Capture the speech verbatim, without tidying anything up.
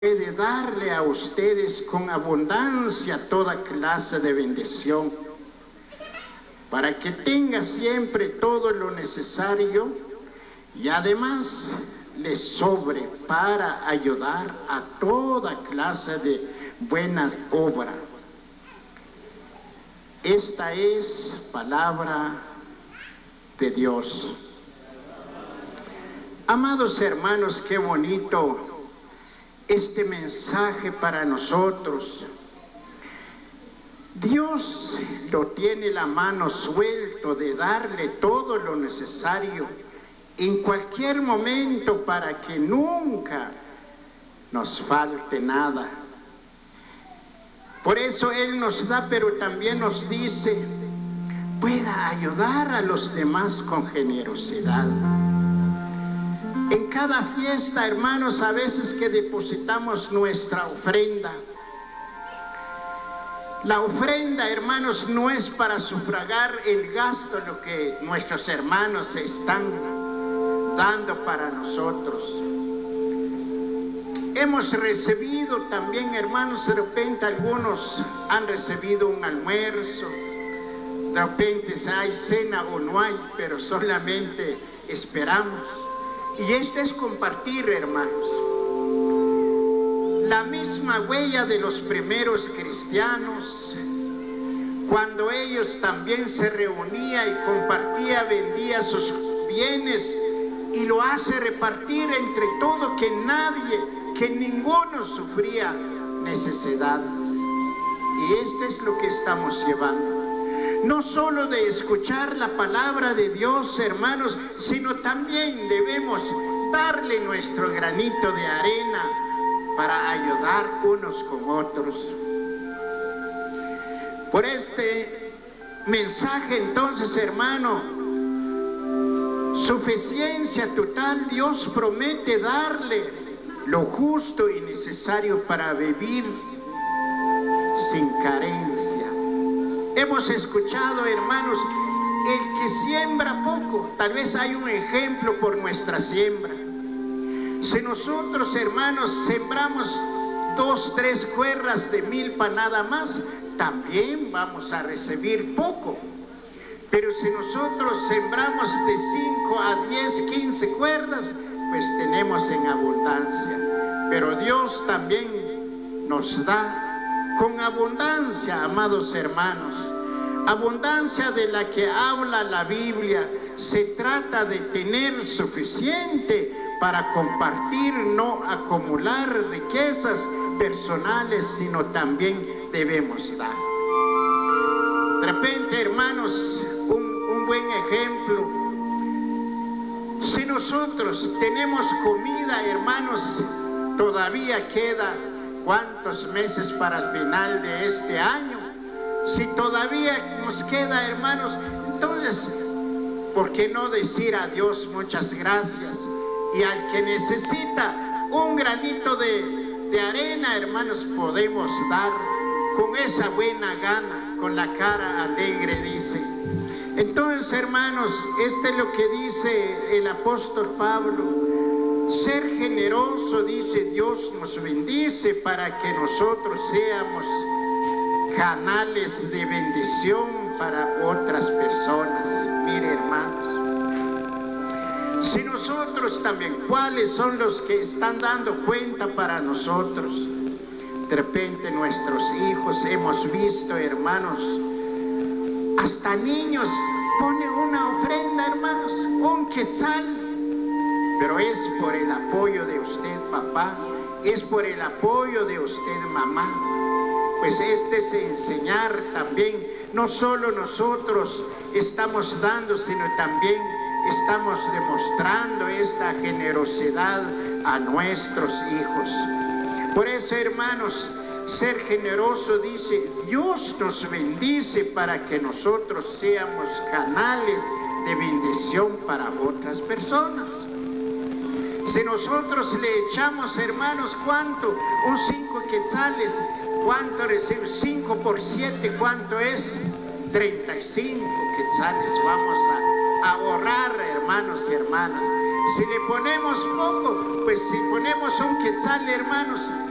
puede darle a ustedes con abundancia toda clase de bendición, para que tenga siempre todo lo necesario y además les sobre para ayudar a toda clase de buenas obras. Esta es palabra de Dios. Amados hermanos, qué bonito este mensaje para nosotros. Dios lo tiene la mano suelto de darle todo lo necesario en cualquier momento para que nunca nos falte nada. Por eso Él nos da, pero también nos dice, pueda ayudar a los demás con generosidad. En cada fiesta, hermanos, a veces que depositamos nuestra ofrenda, la ofrenda, hermanos, no es para sufragar el gasto, lo que nuestros hermanos están dando para nosotros. Hemos recibido también, hermanos, de repente algunos han recibido un almuerzo, de repente si hay cena o no hay, pero solamente esperamos. Y esto es compartir, hermanos. La misma huella de los primeros cristianos, cuando ellos también se reunía y compartía, vendía sus bienes y lo hace repartir entre todos, que nadie, que ninguno sufría necesidad. Y esto es lo que estamos llevando. No solo de escuchar la palabra de Dios, hermanos, sino también debemos darle nuestro granito de arena para ayudar unos con otros. Por este mensaje, entonces, hermano, suficiencia total, Dios promete darle lo justo y necesario para vivir sin carencia. Hemos escuchado, hermanos, el que siembra poco, tal vez hay un ejemplo por nuestra siembra. Si nosotros, hermanos, sembramos dos, tres cuerdas de milpa nada más, también vamos a recibir poco. Pero si nosotros sembramos de cinco a diez, quince cuerdas, pues tenemos en abundancia. Pero Dios también nos da con abundancia, amados hermanos. Abundancia de la que habla la Biblia. Se trata de tener suficiente para compartir, no acumular riquezas personales, sino también debemos dar. De repente, hermanos, un, un buen ejemplo. Si nosotros tenemos comida, hermanos, todavía queda ¿cuántos meses para el final de este año? Si todavía nos queda, hermanos, entonces, ¿por qué no decir a Dios muchas gracias? Y al que necesita un granito de, de arena, hermanos, podemos dar con esa buena gana, con la cara alegre, dice. Entonces, hermanos, esto es lo que dice el apóstol Pablo. Ser generoso, dice, Dios nos bendice para que nosotros seamos canales de bendición para otras personas. Mire, hermanos, si nosotros también, ¿cuáles son los que están dando cuenta para nosotros? De repente nuestros hijos, hemos visto, hermanos, hasta niños ponen una ofrenda, hermanos, un quetzal. Pero es por el apoyo de usted, papá, es por el apoyo de usted, mamá. Pues este es enseñar también, no solo nosotros estamos dando, sino también estamos demostrando esta generosidad a nuestros hijos. Por eso, hermanos, ser generoso, dice, Dios nos bendice para que nosotros seamos canales de bendición para otras personas. Si nosotros le echamos, hermanos, ¿cuánto? Un cinco quetzales, ¿cuánto recibe? cinco por siete, ¿cuánto es? treinta y cinco quetzales vamos a ahorrar, hermanos y hermanas. Si le ponemos poco, pues si ponemos un quetzal, hermanos,